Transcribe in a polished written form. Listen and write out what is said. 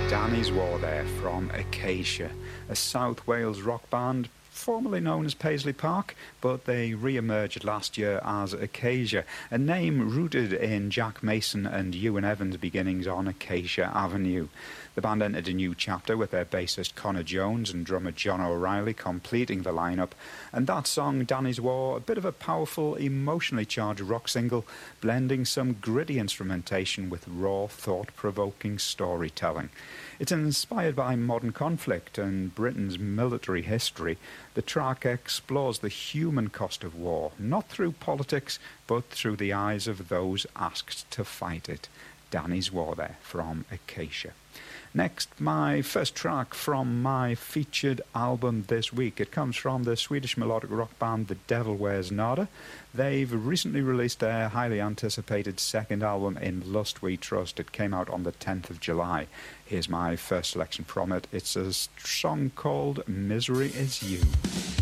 Danny's War there from Acacia, a South Wales rock band formerly known as Paisley Park, but they re-emerged last year as Acacia, a name rooted in Jack Mason and Ewan Evans' beginnings on Acacia Avenue. The band entered a new chapter with their bassist Connor Jones and drummer John O'Reilly completing the lineup, and that song, Danny's War, a bit of a powerful, emotionally charged rock single, blending some gritty instrumentation with raw, thought-provoking storytelling. It's inspired by modern conflict and Britain's military history. The track explores the human cost of war, not through politics, but through the eyes of those asked to fight it. Danny's War there from Acacia. Next, my first track from my featured album this week. It comes from the Swedish melodic rock band The Devil Wears Nada. They've recently released their highly anticipated second album, In Lust We Trust. It came out on the 10th of July. Here's my first selection from it. It's a song called Misery Is You.